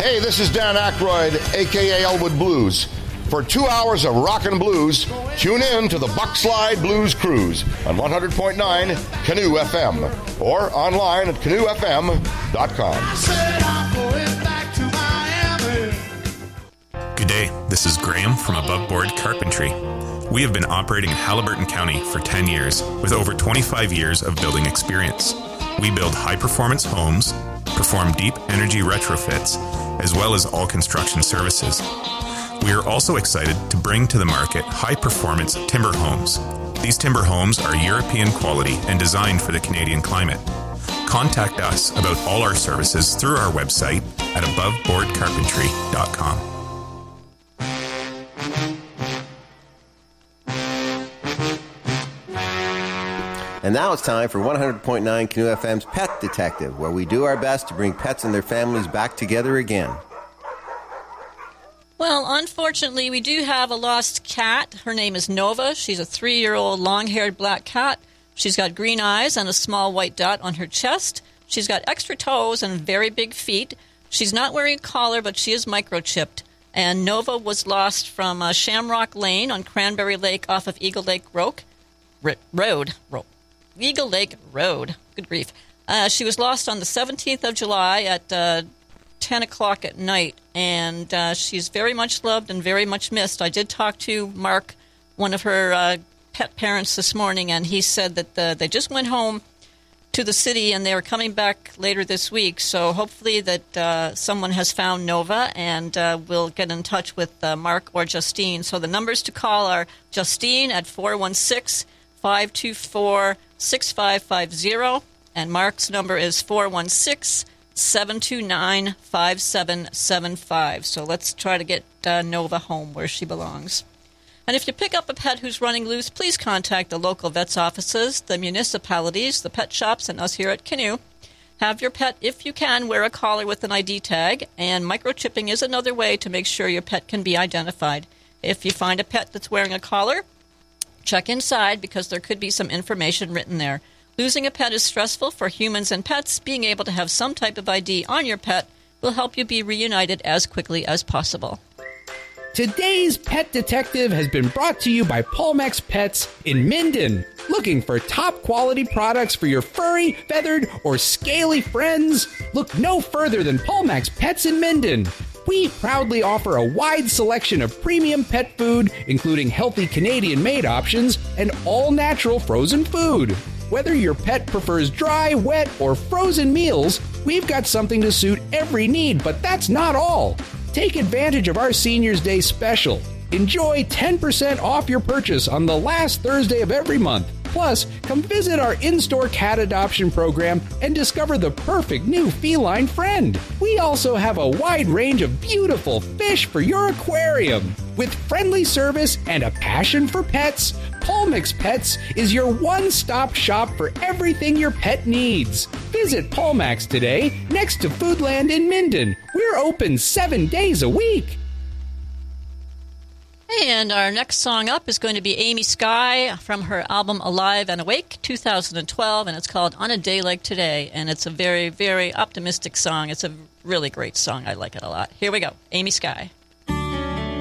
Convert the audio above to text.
Hey, this is Dan Aykroyd, a.k.a. Elwood Blues. For 2 hours of rock and blues, tune in to the Buckslide Blues Cruise on 100.9 Canoe FM or online at canoefm.com. Good day, this is Graham from Above Board Carpentry. We have been operating in Haliburton County for 10 years with over 25 years of building experience. We build high-performance homes, perform deep energy retrofits, as well as all construction services. We are also excited to bring to the market high-performance timber homes. These timber homes are European quality and designed for the Canadian climate. Contact us about all our services through our website at aboveboardcarpentry.com. And now it's time for 100.9 Canoe FM's Pet Detective, where we do our best to bring pets and their families back together again. Well, unfortunately, we do have a lost cat. Her name is Nova. She's a 3-year-old long-haired black cat. She's got green eyes and a small white dot on her chest. She's got extra toes and very big feet. She's not wearing a collar, but she is microchipped. And Nova was lost from Shamrock Lane on Cranberry Lake off of Eagle Lake Road. Eagle Lake Road. Good grief. She was lost on the 17th of July at 10 o'clock at night, and she's very much loved and very much missed. I did talk to Mark, one of her pet parents, this morning, and he said that they just went home to the city and they were coming back later this week. So hopefully that someone has found Nova, and we'll get in touch with Mark or Justine. So the numbers to call are Justine at 416-524-6550, and Mark's number is 416-729-5775. So let's try to get Nova home where she belongs. And if you pick up a pet who's running loose, please contact the local vet's offices, the municipalities, the pet shops, and us here at Canoe. Have your pet, if you can, wear a collar with an ID tag, and microchipping is another way to make sure your pet can be identified. If you find a pet that's wearing a collar, check inside because there could be some information written there. Losing a pet is stressful for humans and pets. Being able to have some type of ID on your pet will help you be reunited as quickly as possible. Today's Pet Detective has been brought to you by Polmex Pets in Minden. Looking for top-quality products for your furry, feathered, or scaly friends? Look no further than Polmex Pets in Minden. We proudly offer a wide selection of premium pet food, including healthy Canadian-made options and all-natural frozen food. Whether your pet prefers dry, wet, or frozen meals, we've got something to suit every need, but that's not all. Take advantage of our Seniors' Day special. Enjoy 10% off your purchase on the last Thursday of every month. Plus, come visit our in-store cat adoption program and discover the perfect new feline friend. We also have a wide range of beautiful fish for your aquarium. With friendly service and a passion for pets, Polmex Pets is your one-stop shop for everything your pet needs. Visit Polmex today next to Foodland in Minden. We're open 7 days a week. And our next song up is going to be Amy Sky from her album Alive and Awake 2012, and it's called On a Day Like Today, and it's a very, very optimistic song. It's a really great song. I like it a lot. Here we go, Amy Sky.